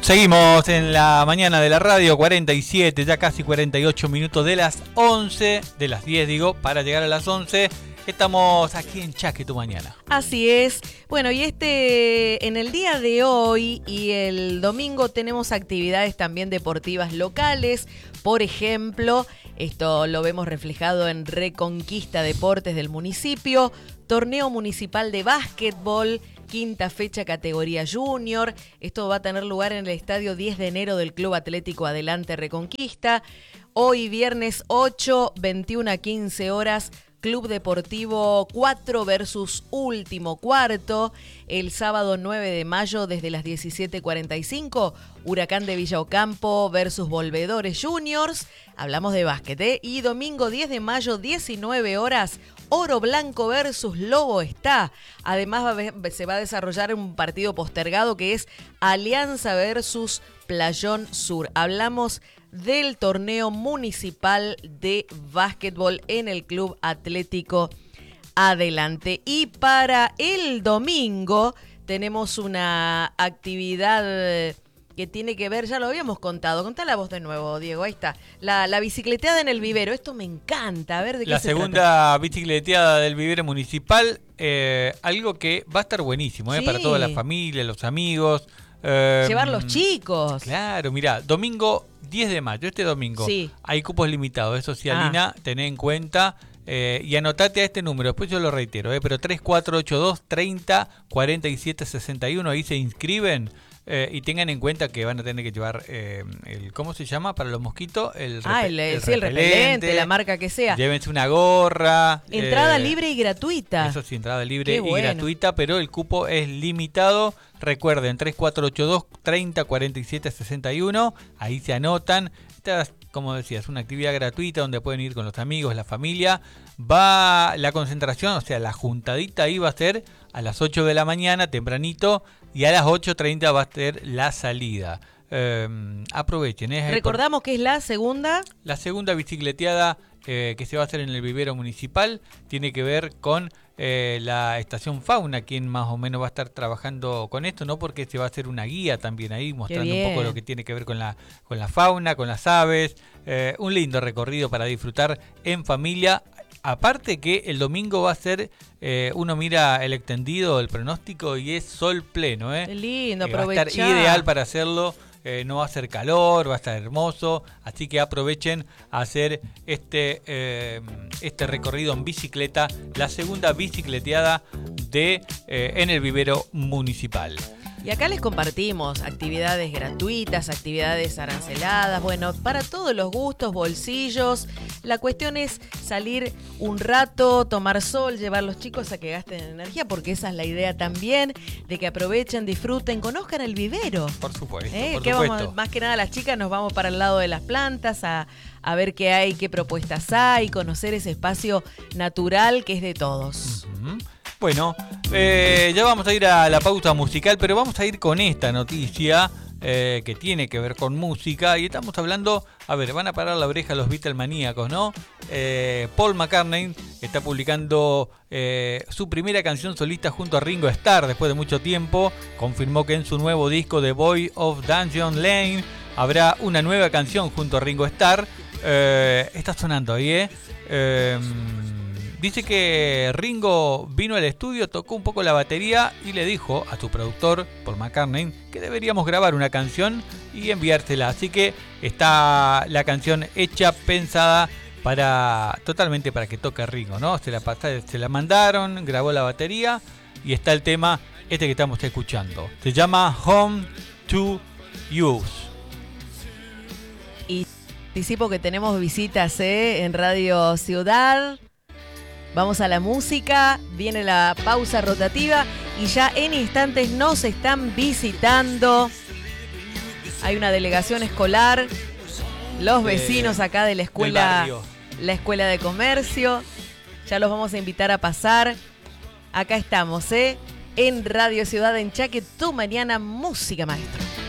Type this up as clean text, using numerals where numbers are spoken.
Seguimos en la mañana de la radio, 47, ya casi 48 minutos de las 11, de las 10 digo, para llegar a las 11. Estamos aquí en Chaque Tu Mañana. Así es. Bueno, y en el día de hoy y el domingo tenemos actividades también deportivas locales. Por ejemplo, esto lo vemos reflejado en Reconquista Deportes del municipio, torneo municipal de básquetbol, quinta fecha categoría junior. Esto va a tener lugar en el estadio 10 de enero del Club Atlético Adelante Reconquista. Hoy viernes 8, 21 a 15 horas. Club Deportivo 4 versus Último Cuarto. El sábado 9 de mayo desde las 17:45, Huracán de Villa Ocampo versus Volvedores Juniors. Hablamos de básquet, ¿eh? Y domingo 10 de mayo, 19 horas, Oro Blanco versus Lobo Está. Además se va a desarrollar un partido postergado que es Alianza versus Playón Sur. Hablamos del torneo municipal de básquetbol en el Club Atlético Adelante. Y para el domingo tenemos una actividad que tiene que ver, ya lo habíamos contado. Contá la voz de nuevo, Diego, ahí está. La bicicleteada en el vivero, esto me encanta. A ver, ¿de qué se trata? La segunda bicicleteada del vivero municipal, algo que va a estar buenísimo, sí, para toda la familia, los amigos. Llevar los chicos. Claro, mirá, domingo 10 de mayo, este domingo, sí, hay cupos limitados, eso sí, Alina, tené en cuenta y anotate a este número, después yo lo reitero, pero 3482 30 47 61, ahí se inscriben. Y tengan en cuenta que van a tener que llevar el, ¿cómo se llama? Para los mosquitos, el repelente, la marca que sea. Llévense una gorra. Entrada libre y gratuita. Eso sí, entrada libre y gratuita, pero el cupo es limitado. Recuerden, 3482 30 47 61, ahí se anotan. Esta, como decías, una actividad gratuita donde pueden ir con los amigos, la familia. Va la concentración, o sea, la juntadita ahí va a ser a las 8 de la mañana, tempranito, y a las 8:30 va a ser la salida. Aprovechen. Recordamos que es la segunda. La segunda bicicleteada que se va a hacer en el vivero municipal tiene que ver con la estación Fauna, quien más o menos va a estar trabajando con esto, ¿no? Porque se va a hacer una guía también ahí, mostrando un poco lo que tiene que ver con la fauna, con las aves. Un lindo recorrido para disfrutar en familia. Aparte que el domingo va a ser, uno mira el extendido, el pronóstico, y es sol pleno. Qué lindo, aprovechar. Va a estar ideal para hacerlo, no va a ser calor, va a estar hermoso, así que aprovechen a hacer este recorrido en bicicleta, la segunda bicicleteada en el vivero municipal. Y acá les compartimos actividades gratuitas, actividades aranceladas, bueno, para todos los gustos, bolsillos. La cuestión es salir un rato, tomar sol, llevar a los chicos a que gasten energía, porque esa es la idea también, de que aprovechen, disfruten, conozcan el vivero. Por supuesto, por supuesto. Vamos, más que nada las chicas nos vamos para el lado de las plantas a ver qué hay, qué propuestas hay, conocer ese espacio natural que es de todos. Uh-huh. Bueno, ya vamos a ir a la pausa musical, pero vamos a ir con esta noticia que tiene que ver con música. Y estamos hablando, van a parar la oreja los Beatlemaníacos, ¿no? Paul McCartney está publicando su primera canción solista junto a Ringo Starr después de mucho tiempo. Confirmó que en su nuevo disco The Boy of Dungeon Lane habrá una nueva canción junto a Ringo Starr. Está sonando ahí, Dice que Ringo vino al estudio, tocó un poco la batería y le dijo a su productor, Paul McCartney, que deberíamos grabar una canción y enviársela. Así que está la canción hecha, pensada totalmente para que toque Ringo, ¿no? Se la mandaron, grabó la batería y está el tema que estamos escuchando. Se llama Home to You. Y anticipo que tenemos visitas en Radio Ciudad. Vamos a la música, viene la pausa rotativa y ya en instantes nos están visitando. Hay una delegación escolar, los vecinos acá de la escuela de comercio. Ya los vamos a invitar a pasar. Acá estamos, en Radio Ciudad en Chaque Tu Mañana, música maestro.